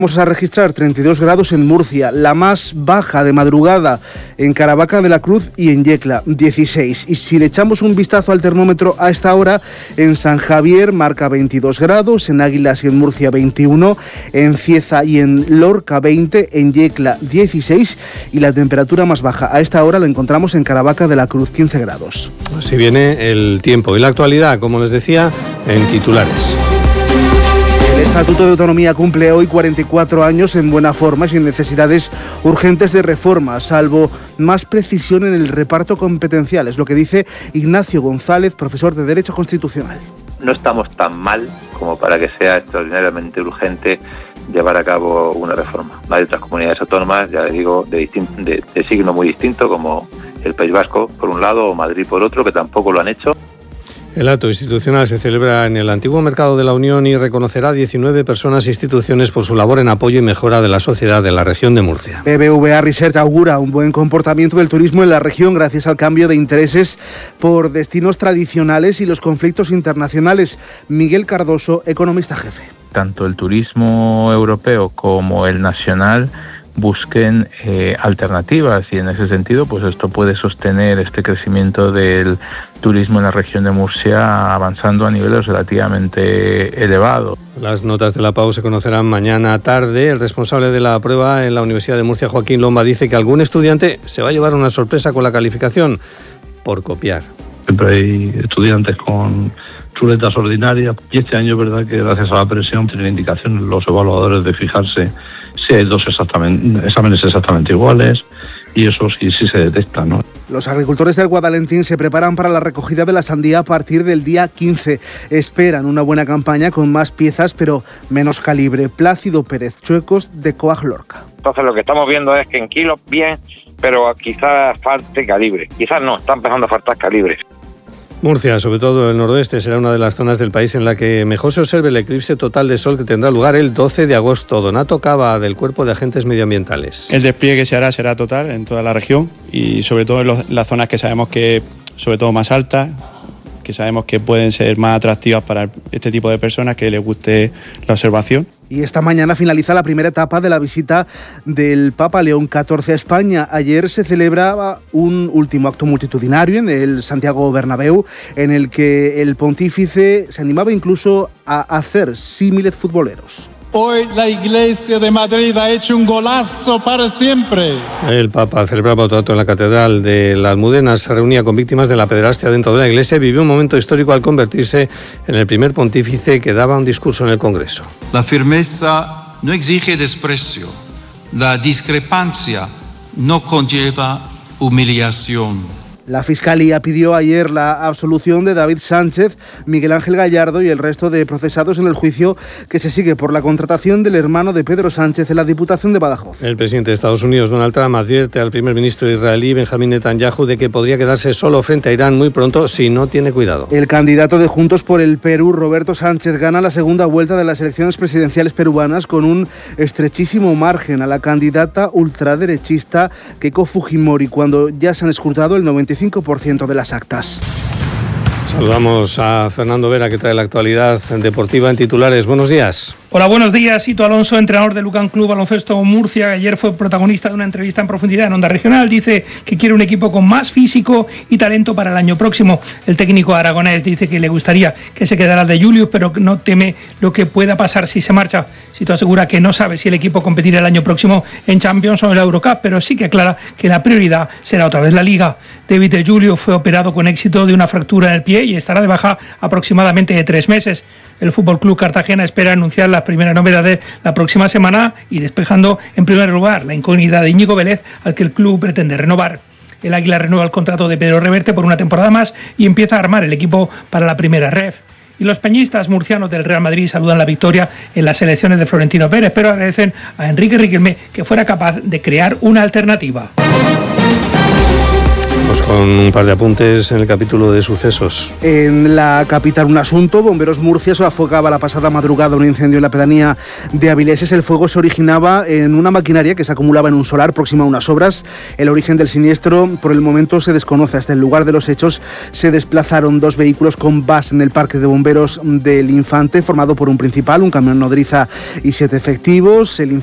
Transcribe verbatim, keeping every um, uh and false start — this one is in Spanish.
Vamos a registrar treinta y dos grados en Murcia, la más baja de madrugada en Caravaca de la Cruz y en Yecla, dieciséis. Y si le echamos un vistazo al termómetro a esta hora, en San Javier marca veintidós grados, en Águilas y en Murcia veintiuno, en Cieza y en Lorca veinte, en Yecla dieciséis, y la temperatura más baja a esta hora la encontramos en Caravaca de la Cruz, quince grados. Así viene el tiempo y la actualidad, como les decía, en titulares. El Estatuto de Autonomía cumple hoy cuarenta y cuatro años en buena forma y sin necesidades urgentes de reforma, salvo más precisión en el reparto competencial. Es lo que dice Ignacio González, profesor de Derecho Constitucional. No estamos tan mal como para que sea extraordinariamente urgente llevar a cabo una reforma. Hay otras comunidades autónomas, ya les digo, de, distin- de, de signo muy distinto, como el País Vasco por un lado o Madrid por otro, que tampoco lo han hecho. El acto institucional se celebra en el antiguo Mercado de la Unión y reconocerá a diecinueve personas e instituciones por su labor en apoyo y mejora de la sociedad de la región de Murcia. B B V A Research augura un buen comportamiento del turismo en la región gracias al cambio de intereses por destinos tradicionales y los conflictos internacionales. Miguel Cardoso, economista jefe. Tanto el turismo europeo como el nacional busquen eh, alternativas, y en ese sentido pues esto puede sostener este crecimiento del turismo en la región de Murcia avanzando a niveles relativamente elevados. Las notas de la P A U se conocerán mañana tarde. El responsable de la prueba en la Universidad de Murcia, Joaquín Lomba, dice que algún estudiante se va a llevar una sorpresa con la calificación por copiar. Siempre hay estudiantes con chuletas ordinarias, y este año es verdad que gracias a la presión tienen indicación los evaluadores de fijarse si hay dos exactamente, exámenes exactamente iguales, y eso sí, sí se detecta, ¿no? Los agricultores del Guadalentín se preparan para la recogida de la sandía a partir del día quince. Esperan una buena campaña con más piezas, pero menos calibre. Plácido Pérez, Chuecos, de Coag Lorca. Entonces lo que estamos viendo es que en kilos bien, pero quizás falte calibre. Quizás no, está empezando a faltar calibre. Murcia, sobre todo el noroeste, será una de las zonas del país en la que mejor se observe el eclipse total de sol, que tendrá lugar el doce de agosto. Donato Cava, del Cuerpo de Agentes Medioambientales. El despliegue que se hará será total en toda la región y sobre todo en los, las zonas que sabemos que, sobre todo más altas, que sabemos que pueden ser más atractivas para este tipo de personas que les guste la observación. Y esta mañana finaliza la primera etapa de la visita del Papa León catorce a España. Ayer se celebraba un último acto multitudinario en el Santiago Bernabéu, en el que el pontífice se animaba incluso a hacer símiles futboleros. Hoy la Iglesia de Madrid ha hecho un golazo para siempre. El Papa celebraba otro acto en la Catedral de la Almudena, se reunía con víctimas de la pederastia dentro de la Iglesia y vivió un momento histórico al convertirse en el primer pontífice que daba un discurso en el Congreso. La firmeza no exige desprecio, la discrepancia no conlleva humillación. La Fiscalía pidió ayer la absolución de David Sánchez, Miguel Ángel Gallardo y el resto de procesados en el juicio que se sigue por la contratación del hermano de Pedro Sánchez en la Diputación de Badajoz. El presidente de Estados Unidos, Donald Trump, advierte al primer ministro israelí, Benjamín Netanyahu, de que podría quedarse solo frente a Irán muy pronto si no tiene cuidado. El candidato de Juntos por el Perú, Roberto Sánchez, gana la segunda vuelta de las elecciones presidenciales peruanas con un estrechísimo margen a la candidata ultraderechista Keiko Fujimori, cuando ya se han escrutado el noventa y cinco por ciento de las actas. Saludamos a Fernando Vera, que trae la actualidad deportiva en titulares. Buenos días. Hola, buenos días. Sito Alonso, entrenador del Lucan Club Baloncesto Murcia, ayer fue protagonista de una entrevista en profundidad en Onda Regional. Dice que quiere un equipo con más físico y talento para el año próximo. El técnico aragonés dice que le gustaría que se quedara de Julius, pero no teme lo que pueda pasar si se marcha. Sito asegura que no sabe si el equipo competirá el año próximo en Champions o en la Eurocup, pero sí que aclara que la prioridad será otra vez la Liga. David de Julio fue operado con éxito de una fractura en el pie y estará de baja aproximadamente de tres meses. El F C Cartagena espera anunciar las primeras novedades la próxima semana y despejando en primer lugar la incógnita de Íñigo Vélez, al que el club pretende renovar. El Águila renueva el contrato de Pedro Reverte por una temporada más y empieza a armar el equipo para la primera ref. Y los peñistas murcianos del Real Madrid saludan la victoria en las elecciones de Florentino Pérez, pero agradecen a Enrique Riquelme que fuera capaz de crear una alternativa. Los Vamos con un par de apuntes en el capítulo de sucesos. En la capital, un asunto. Bomberos Murcia sofocaba la pasada madrugada un incendio en la pedanía de Avileses. El fuego se originaba en una maquinaria que se acumulaba en un solar próximo a unas obras. El origen del siniestro por el momento se desconoce. Hasta el lugar de los hechos se desplazaron dos vehículos con base en el parque de bomberos del Infante, formado por un principal, un camión nodriza y siete efectivos. El